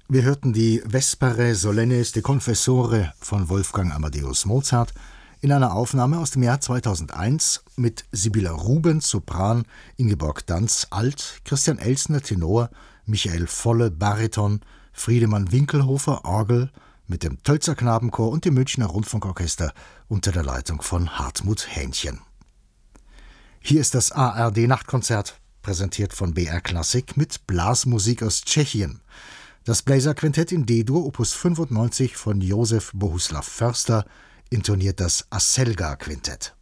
Wir hörten die Vespere Solennes de Confessore von Wolfgang Amadeus Mozart in einer Aufnahme aus dem Jahr 2001 mit Sibylla Rubens Sopran, Ingeborg Danz Alt, Christian Elsner Tenor, Michael Volle Bariton, Friedemann Winkelhofer Orgel mit dem Tölzer Knabenchor und dem Münchner Rundfunkorchester unter der Leitung von Hartmut Hähnchen. Hier ist das ARD-Nachtkonzert, präsentiert von BR Klassik mit Blasmusik aus Tschechien. Das Bläserquintett in D-Dur, Opus 95 von Josef Bohuslav Förster, intoniert das Aselga-Quintett.